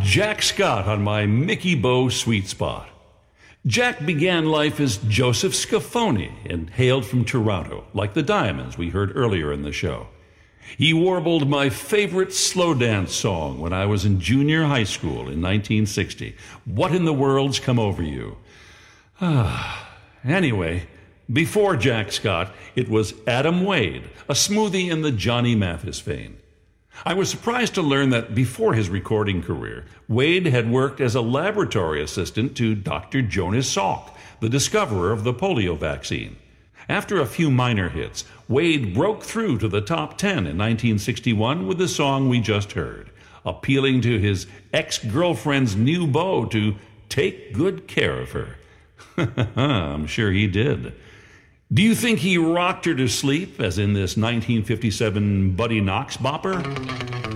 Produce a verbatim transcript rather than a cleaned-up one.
Jack Scott on my Mickey Bow sweet spot. Jack began life as Joseph Scafoni and hailed from Toronto, like the Diamonds we heard earlier in the show. He warbled my favorite slow dance song when I was in junior high school in nineteen sixty, What in the World's Come Over You? Ah, anyway, before Jack Scott, it was Adam Wade, a smoothie in the Johnny Mathis vein. I was surprised to learn that before his recording career, Wade had worked as a laboratory assistant to Doctor Jonas Salk, the discoverer of the polio vaccine. After a few minor hits, Wade broke through to the top ten in nineteen sixty-one with the song we just heard, appealing to his ex-girlfriend's new beau to take good care of her. I'm sure he did. Do you think he rocked her to sleep, as in this nineteen fifty-seven Buddy Knox bopper?